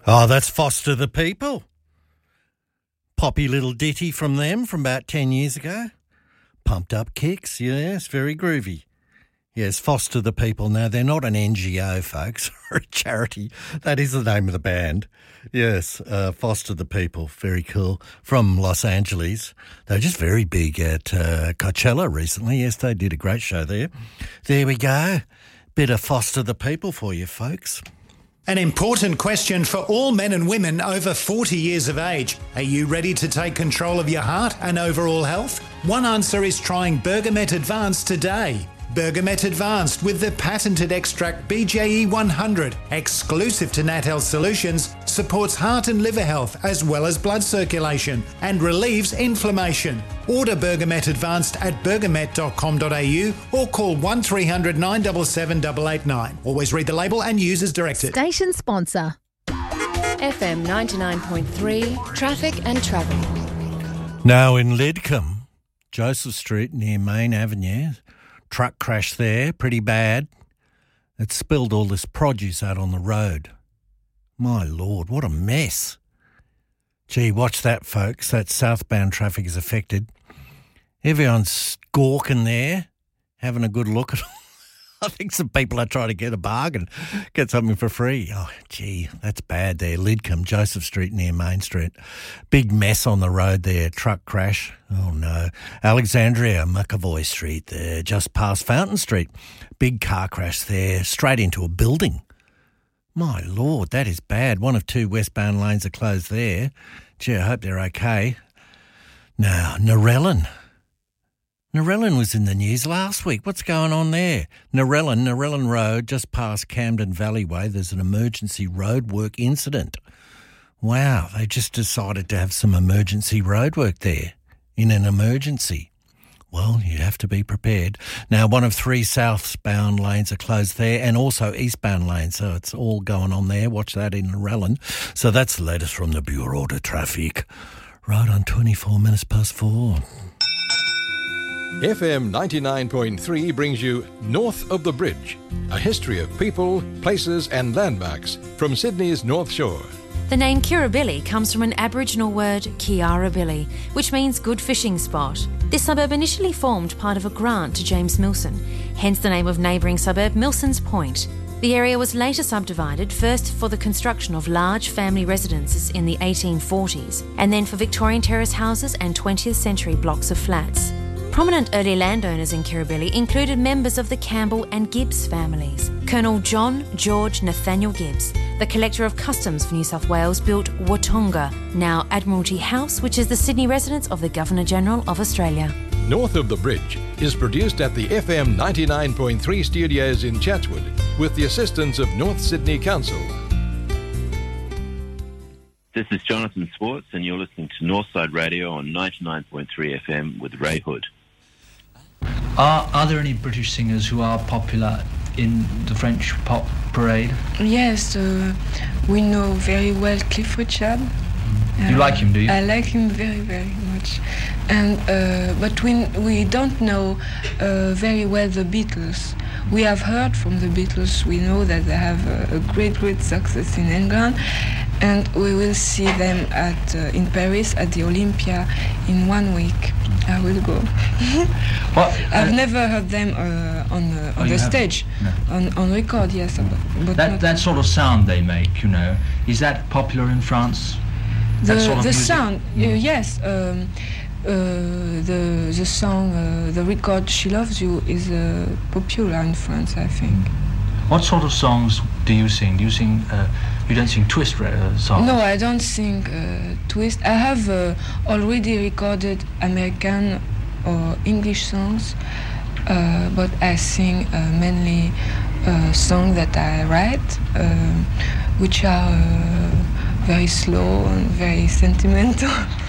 Oh, that's Foster the People. Poppy little ditty from them from about 10 years ago. Pumped Up Kicks, yes, very groovy. Yes, Foster the People. Now, they're not an NGO, folks, or a charity. That is the name of the band. Yes, Foster the People, very cool. From Los Angeles. They were just very big at Coachella recently. Yes, they did a great show there. There we go. Bit of Foster the People for you, folks. An important question for all men and women over 40 years of age. Are you ready to take control of your heart and overall health? One answer is trying Bergamet Advanced today. Bergamet Advanced with the patented extract BJE 100, exclusive to Nat Health Solutions, supports heart and liver health as well as blood circulation and relieves inflammation. Order Bergamet Advanced at bergamet.com.au or call 1300 977 889. Always read the label and use as directed. Station sponsor. FM 99.3, traffic and travel. Now in Lidcombe, Joseph Street near Main Avenue. Truck crash there, pretty bad. It spilled all this produce out on the road. My Lord, what a mess. Gee, watch that, folks. That southbound traffic is affected. Everyone's gawking there, having a good look at I think some people are trying to get a bargain, get something for free. Oh, gee, that's bad there. Lidcombe, Joseph Street near Main Street. Big mess on the road there, truck crash. Oh, no. Alexandria, McAvoy Street there, just past Fountain Street. Big car crash there, straight into a building. My Lord, that is bad. One of two westbound lanes are closed there. Gee, I hope they're okay. Now, Narellan was in the news last week. What's going on there? Narellan Road, just past Camden Valley Way, there's an emergency roadwork incident. Wow, they just decided to have some emergency roadwork there in an emergency. Well, you have to be prepared. Now, one of three southbound lanes are closed there and also eastbound lanes, so it's all going on there. Watch that in Narellan. So that's the latest from the Bureau de Traffic. Right on 24 minutes past 4. FM 99.3 brings you North of the Bridge, a history of people, places and landmarks from Sydney's North Shore. The name Kirribilli comes from an Aboriginal word, Kiarabilli, which means good fishing spot. This suburb initially formed part of a grant to James Milson, hence the name of neighbouring suburb Milson's Point. The area was later subdivided, first for the construction of large family residences in the 1840s, and then for Victorian terrace houses and 20th century blocks of flats. Prominent early landowners in Kirribilli included members of the Campbell and Gibbs families. Colonel John George Nathaniel Gibbs, the Collector of Customs for New South Wales, built Watonga, now Admiralty House, which is the Sydney residence of the Governor-General of Australia. North of the Bridge is produced at the FM 99.3 studios in Chatswood with the assistance of North Sydney Council. This is Jonathan Swartz and you're listening to Northside Radio on 99.3 FM with Ray Hood. Are there any British singers who are popular in the French pop parade? Yes, we know very well Cliff Richard. You like him, do you? I like him very, very much. And but we don't know very well the Beatles. We have heard from the Beatles. We know that they have a great success in England, and we will see them in Paris at the Olympia in 1 week. I will go. Well, I've never heard them on the stage, no. on record. Yes, but that sort of sound they make, you know, is that popular in France? The sound, yes. The song, the record "She Loves You" is popular in France, I think. What sort of songs do you sing? You don't sing twist songs? No, I don't sing twist. I have already recorded American or English songs, but I sing mainly songs that I write, which are very slow and very sentimental.